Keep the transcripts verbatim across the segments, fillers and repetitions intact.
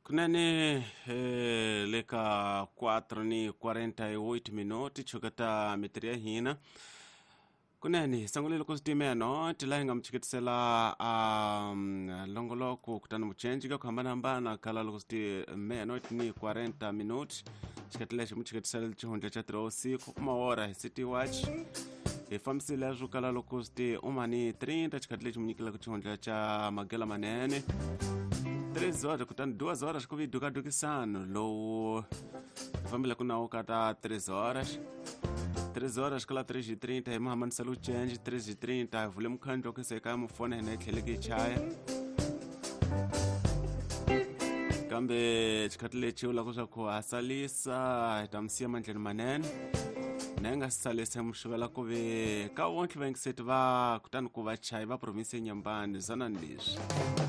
Kunani eh, leka quatro ni quarenta e oito minuti chukata metria hina. Kunani sangulilo kustimeno tilahinga mchikitisela um, longoloko kutana mchenjiga kuhambana mbana kala lukusti meno ni quarenta minuti chikatileshe mchikitisela chihunja chatira usiku kuma hora city watch ifamisile azukala lukusti umani trinta chikatileshe mnyikila kuchihunja cha magela manene três horas, kutani duas horas kuviduka dukisano lo família kuna ukata três horas três horas kala três e trinta e Muhammad Salu change três e trinta vule mkhanjo kiseka mfone na tlheleke chaya kambe chikatile chula kuza ku asalisa tamsia manjeni manene nenga salisa mshuvela kuve ka wonke venkisetu va kutani kuva chai va province Inhambane zana ndizvi.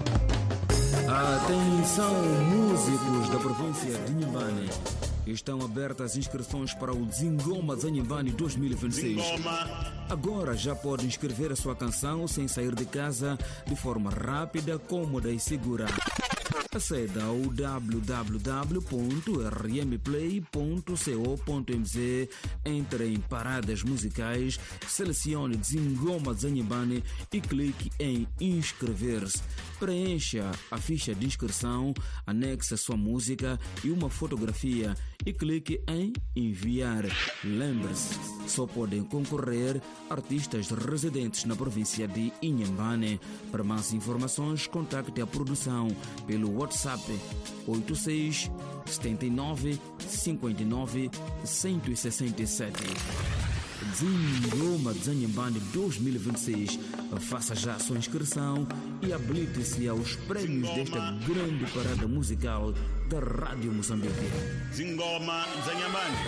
Atenção, músicos da província de Inhambane. Estão abertas as inscrições para o Zingoma de Inhambane dois mil e vinte e seis. Agora já pode inscrever a sua canção sem sair de casa de forma rápida, cômoda e segura. Acede ao w w w ponto r m play ponto co ponto m z, entre em paradas musicais, selecione Zingoma de Inhambane e clique em inscrever-se. Preencha a ficha de inscrição, anexe a sua música e uma fotografia e clique em enviar. Lembre-se, só podem concorrer artistas residentes na província de Inhambane. Para mais informações, contacte a produção pelo WhatsApp oito seis sete nove cinco nove um seis sete. Zingoma de Inhambane dois mil e vinte e seis. Faça já a sua inscrição e habilite-se aos prémios desta grande parada musical da Rádio Moçambique. Zingoma de Inhambane.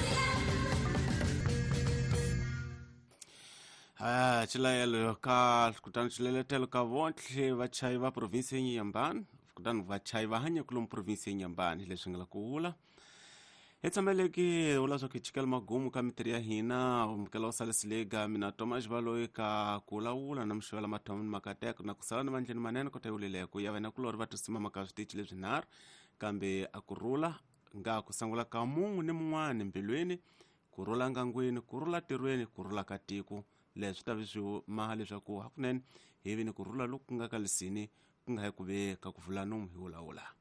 Ah, chilayelo ka kutani chileletelo ka vontle vachai va province ya Inhambane kutani vachai va hanya kulum province ya Inhambane leswi ngala kuula etsameleki ula so kichikela magumu ka mitria hina umkela usalislega mina Thomas Baloyi ka kula ula na mshwela matomu makateka na kusana manjeni manene kote ulile ku yavena kulori vatusima makastich lezinar kambe akurula nga kusangula ka mungu ni mungwane mbilweni kurula ngangwini kurula tirweni kurula katiku leswi taviswi mahali swaku hakunene hivi ni kurula loku nga kalisini kunga hekuve ka kuvula nomu hiula ula.